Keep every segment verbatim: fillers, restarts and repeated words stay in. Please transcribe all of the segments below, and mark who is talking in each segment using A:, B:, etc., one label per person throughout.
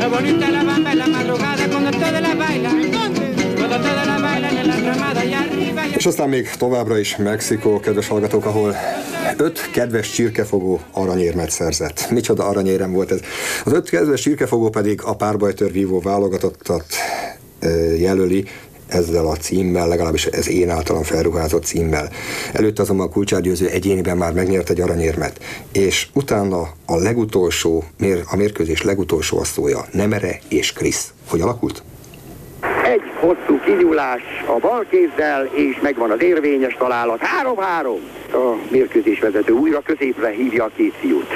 A: Lo bonito de la bamba es la madrugada cuando todas la bailan. Cuando todas la bailan en la ramada y arriba.
B: És aztán még továbbra is Mexikó, kedves hallgatók, ahol öt kedves csirkefogó aranyérmet szerzett. Micsoda aranyérem volt ez. Az öt kedves csirkefogó pedig a párbajtőr vívó válogatottat jelöli, ezzel a címmel, legalábbis ez én általam felruházott címmel. Előtte azonban Kulcsár Győző egyéniben már megnyert egy aranyérmet, és utána a legutolsó, a mérkőzés legutolsó asszója, Nemere és Krisz. Hogy alakult?
C: Egy hosszú kinyúlás a bal kézzel, és megvan az érvényes találat. három-három. A mérkőzés vezető újra középre hívja a két fiút.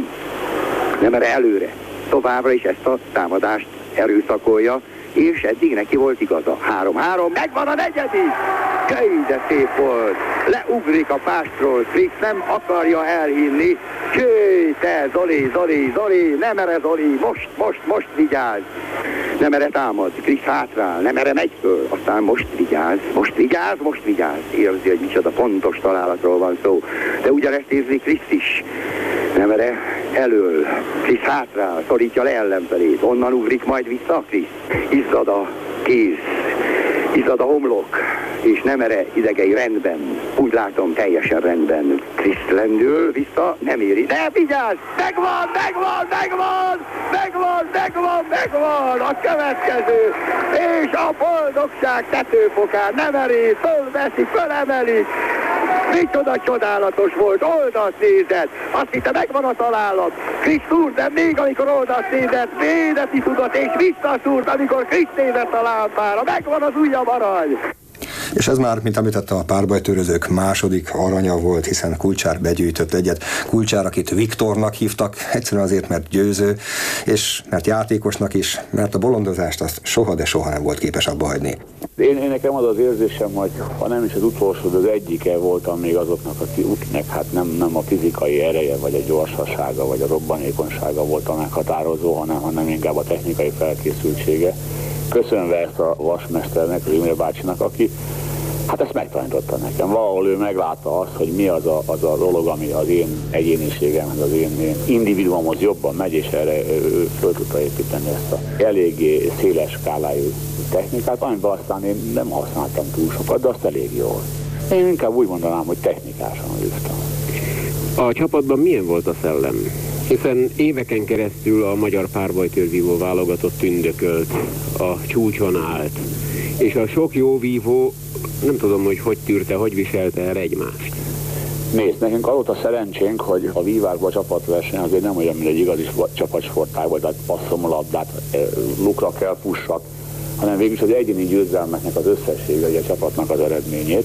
C: Nemere előre. Továbbra is ezt a támadást erőszakolja, és eddig neki volt igaza. három-három, megvan a negyedik! Köly, de szép volt! Leugrik a pástról, Krisz nem akarja elhinni. Köly, te, Zoli, Zoli, Zoli, Nemere Zoli, most, most, most vigyázz! Nemere támad, Krisz hátrál, Nemere megy föl, aztán most vigyázz, most vigyázz, most vigyázz. Érzi, hogy micsoda pontos találatról van szó. De ugyanezt érzi Krisz is. Nemere elől, Krisz hátrál, szorítja le ellenfelét, onnan ugrik majd vissza Krisz. Izzad a kéz, izzad a homlok, és Nemere idegei rendben, úgy látom teljesen rendben. Krisz lendül, vissza, nem éri. De vigyázz! Megvan, megvan, megvan! Megvan, megvan, megvan! A következő! És a boldogság tetőfokán Nemeri fölveszi, fölemeli! Micsoda csodálatos volt, oldalt nézett, azt hitte megvan a találat, Krisz szúrt, de még amikor oldalt nézett, védeti tudott, és visszaszúrt, amikor Krisz nézett a lámpára, megvan az újabb arany.
B: És ez már, mint említette, a párbajtőrözők második aranya volt, hiszen Kulcsár begyűjtött egyet. Kulcsár, akit Viktornak hívtak, egyszerűen azért, mert győző, és mert játékosnak is, mert a bolondozást azt soha, de soha nem volt képes abba hagyni.
D: Én, én nekem az az érzésem, hogy ha nem is az utolsó, de az egyike voltam még azoknak, akiknek hát nem, nem a fizikai ereje, vagy a gyorsasága, vagy a robbanékonysága volt a meghatározó, hanem, hanem inkább a technikai felkészültsége. Köszönve ezt a vasmesternek, Imre bácsinak, aki hát ezt megtanította nekem. Valahol ő meglátta azt, hogy mi az a, az a dolog, ami az én egyéniségemhez, az én, én individuumhoz jobban megy, és erre ő föl tudta építeni ezt a eléggé széles skálájú technikát, amiben aztán én nem használtam túl sokat, de azt elég jól. Én inkább úgy mondanám, hogy technikásan ültem.
E: A csapatban milyen volt a szellem? Hiszen éveken keresztül a magyar párbajtőrvívó válogatott tündökölt, a csúcson állt, és a sok jó vívó nem tudom, hogy hogy tűrte, hogy viselte el egymást.
D: Nézd, nekünk adott a szerencsénk, hogy a vívásban a csapatverseny azért nem olyan, mint egy igazi csapatsportágban, tehát passzom a labdát, lukra kell, pussak, hanem végülis az egyéni győzelmeknek az összessége, a csapatnak az eredményét.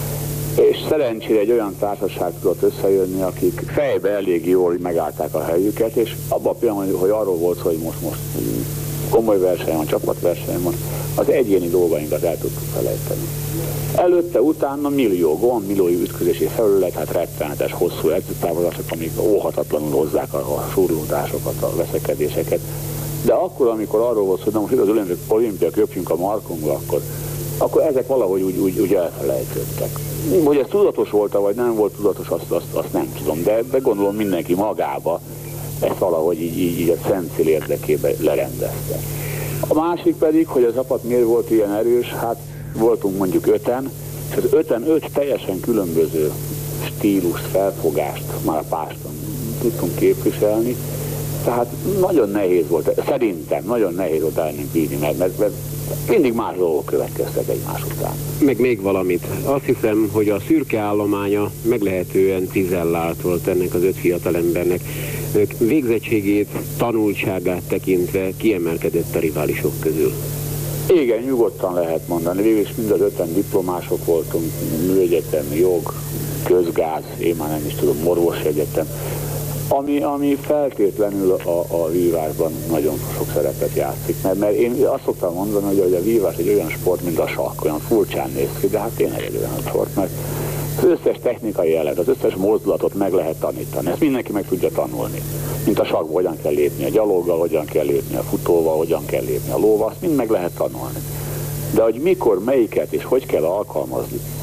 D: És szerencsére egy olyan társaság tudott összejönni, akik fejbe elég jól megállták a helyüket, és abban a pillanatban, hogy arról volt, hogy most, most komoly verseny van, csapatverseny van, az egyéni dolgainkat el tudtuk felejteni. Előtte, utána millió gond, millió ütközési felület, hát rettenetes, hosszú edzőtávozások, amik óhatatlanul hozzák a, a surlódásokat, a veszekedéseket. De akkor, amikor arról volt, hogy na most az olimpia köpjünk a markunkba, akkor, akkor ezek valahogy úgy, úgy, úgy elfelejtődtek. Hogy ez tudatos volt-e, vagy nem volt tudatos, azt, azt, azt nem tudom, de, de gondolom mindenki magába ezt valahogy így, így, így a szent cél érdekében lerendezte. A másik pedig, hogy a csapat miért volt ilyen erős, hát voltunk mondjuk öten, és az öten öt teljesen különböző stílust, felfogást már a páston tudtunk képviselni, tehát nagyon nehéz volt, szerintem nagyon nehéz volt elnünk bírni, mert, mert, mert mindig más dolgok következtek egymás után.
E: Meg még valamit. Azt hiszem, hogy a szürke állománya meglehetően cizellált volt ennek az öt fiatalembernek. Ők végzettségét, tanultságát tekintve kiemelkedett a riválisok közül.
D: Igen, nyugodtan lehet mondani. Végül is mind az öten diplomások voltunk, műegyetem, jog, közgáz, én már nem is tudom, orvosegyetem. Ami, ami feltétlenül a, a vívásban nagyon sok szerepet játszik, mert, mert én azt szoktam mondani, hogy a vívás egy olyan sport, mint a sakk, olyan furcsán néz ki, de hát tényleg egy olyan sport, mert az összes technikai jelent, az összes mozdulatot meg lehet tanítani, ezt mindenki meg tudja tanulni. Mint a sakkban, hogyan kell lépni a gyaloggal, hogyan kell lépni a futóval, hogyan kell lépni a lóval, azt mind meg lehet tanulni. De hogy mikor, melyiket és hogy kell alkalmazni,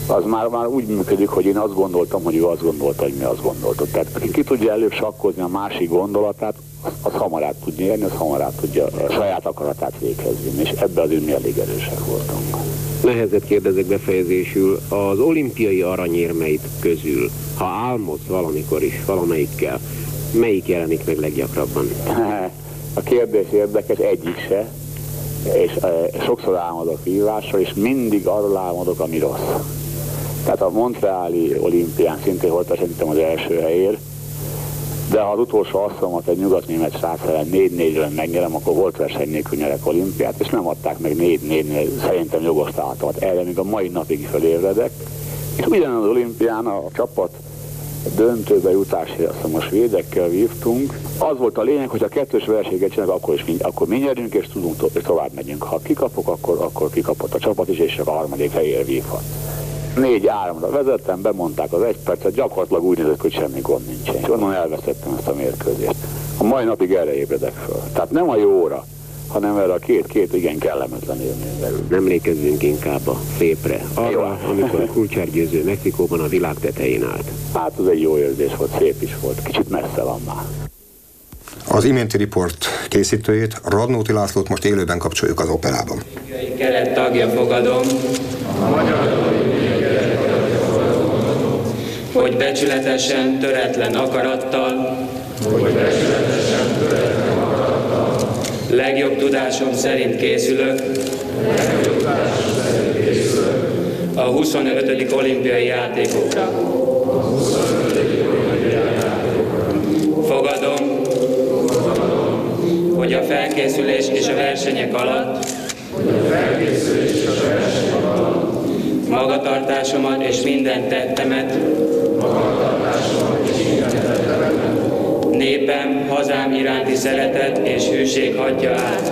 D: az már, már úgy működik, hogy én azt gondoltam, hogy ő azt gondolta, hogy mi azt gondoltuk. Tehát aki ki tudja előbb sakkozni a másik gondolatát, az, az hamar át tud nyerni, az hamar át tudja a saját akaratát végezni, és ebben azért mi elég erősek voltunk.
E: Nehezet kérdezek befejezésül, az olimpiai aranyérmeid közül, ha álmodsz valamikor is valamelyikkel, melyik jelenik meg leggyakrabban?
D: A kérdés érdekes, egyik se, és e, sokszor álmodok vívásról, és mindig arról álmodok, ami rossz. Tehát a Montreali olimpián szintén volt szerintem az első helyér, de ha az utolsó asszalomat egy nyugatnémet srác ellen négy négyre megnyerem, akkor volt verseny nélkül nyerek olimpiát, és nem adták meg négy négynél szerintem jogos tátomat. Erre még a mai napig felébredek. És ugyanaz az olimpián a csapat döntőbe jutásért, azt most svédekkel vívtunk. Az volt a lényeg, hogy a kettős versenyeket csinálunk, akkor, is mi, akkor mi nyerünk, és tudunk to- és tovább megyünk. Ha kikapok, akkor, akkor kikapott a csapat is, és csak a harmadik helyére vívhat. négy-háromra vezettem, bemondták az egy percet, gyakorlatilag úgy nézett, hogy semmi gond nincsen. És onnan elvesztettem ezt a mérkőzést. A mai napig erre ébredek föl. Tehát nem a jóra, hanem erre a két-két igen kellemetlen élmény belül.
E: Emlékezzünk inkább a szépre, arra, amikor a Kulcsár Győző Mexikóban a világ tetején állt.
D: Hát ez egy jó érzés volt, szép is volt, kicsit messze van már.
B: Az iménti riport készítőjét, Radnóti Lászlót most élőben kapcsoljuk az operában.
A: Keret tagja fogadom, hogy becsületesen, töretlen akarattal, legjobb tudásom szerint készülök a huszonötödik olimpiai játékokra. Fogadom, hogy a felkészülés és a versenyek alatt magatartásomat és minden tettemet népem, hazám iránti szeretet és hűség hagyja át.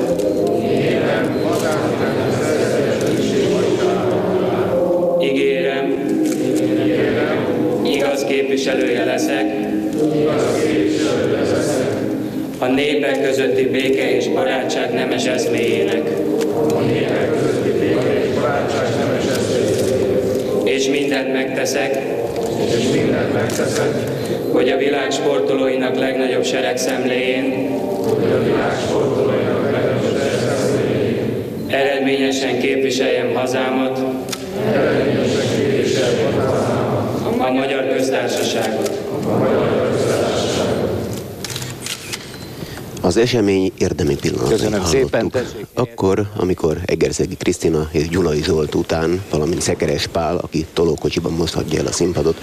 A: Ígérem, igaz képviselője leszek a népek közötti béke és barátság nemes eszméjének. És mindent megteszek, hogy a világ sportolóinak legnagyobb seregszemléjén eredményesen képviseljem hazámat, a Magyar Köztársaságot.
F: Az esemény érdemi pillanatait hallottuk. Akkor, amikor Egerszegi Krisztina és Gyulai Zsolt után, valamint Szekeres Pál, aki tolókocsiban most hagyja el a színpadot,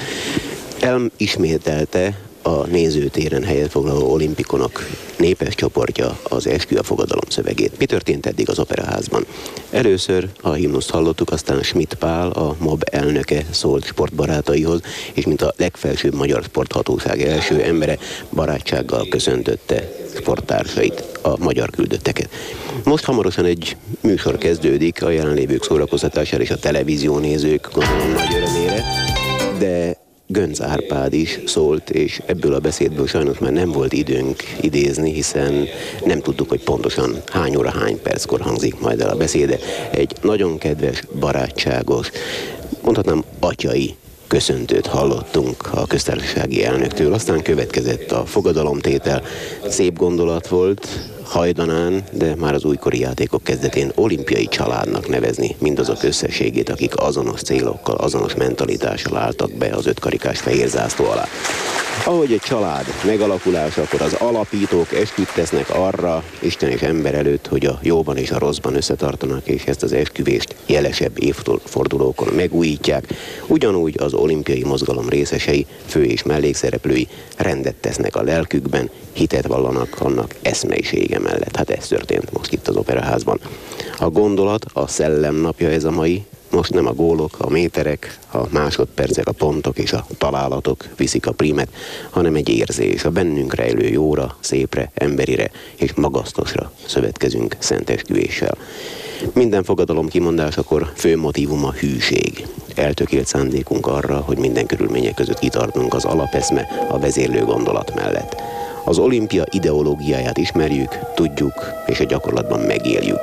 F: elismételte a nézőtéren helyet foglaló olimpikonok népes csoportja az Eskü a fogadalom szövegét. Mi történt eddig az Operaházban? Először a himnuszt hallottuk, aztán Schmidt Pál, a MOB elnöke szólt sportbarátaihoz, és mint a legfelsőbb magyar sporthatóság első embere barátsággal köszöntötte sporttársait, a magyar küldötteket. Most hamarosan egy műsor kezdődik a jelenlévők szórakoztatására és a televízió nézők gondolom nagy örömére, de Göncz Árpád is szólt, és ebből a beszédből sajnos már nem volt időnk idézni, hiszen nem tudtuk, hogy pontosan hány óra, hány perckor hangzik majd el a beszéde. Egy nagyon kedves, barátságos, mondhatnám atyai köszöntőt hallottunk a köztársasági elnöktől, aztán következett a fogadalomtétel. Szép gondolat volt, hajdanán, de már az újkori játékok kezdetén olimpiai családnak nevezni mindazok összességét, akik azonos célokkal, azonos mentalitással álltak be az ötkarikás fehér zászló alá. Ahogy egy család megalakulásakor az alapítók esküt tesznek arra, Isten és ember előtt, hogy a jóban és a rosszban összetartanak, és ezt az esküvést jelesebb évfordulókon megújítják, ugyanúgy az olimpiai mozgalom részesei, fő- és mellékszereplői rendet tesznek a lelkükben, hitet vallanak annak eszmeisége mellett. Hát ez történt most itt az Operaházban. A gondolat, a szellem napja ez a mai, most nem a gólok, a méterek, a másodpercek, a pontok és a találatok viszik a prímet, hanem egy érzés, a bennünk rejlő jóra, szépre, emberire és magasztosra szövetkezünk szent esküvéssel. Minden fogadalom kimondásakor fő motívum a hűség. Eltökélt szándékunk arra, hogy minden körülmények között kitartunk az alapeszme, a vezérlő gondolat mellett. Az olimpia ideológiáját ismerjük, tudjuk és a gyakorlatban megéljük.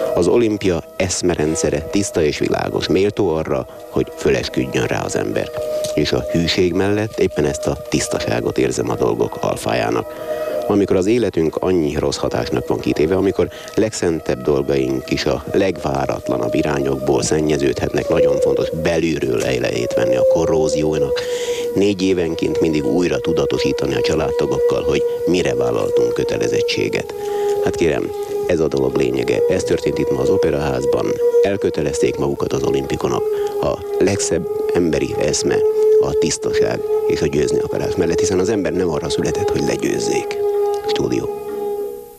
F: Az olimpia eszmerendszere tiszta és világos, méltó arra, hogy fölesküdjön rá az ember. És a hűség mellett éppen ezt a tisztaságot érzem a dolgok alfájának. Amikor az életünk annyi rossz hatásnak van kitéve, amikor legszentebb dolgaink is a legváratlanabb irányokból szennyeződhetnek, nagyon fontos belülről elejét venni a korróziónak, négy évenként mindig újra tudatosítani a családtagokkal, hogy mire vállaltunk kötelezettséget. Hát kérem, ez a dolog lényege. Ez történt itt ma az Operaházban. Elkötelezték magukat az olimpikonok. A legszebb emberi eszme, a tisztaság és a győzni akarás mellett, hiszen az ember nem arra született, hogy legyőzzék. Stúdió.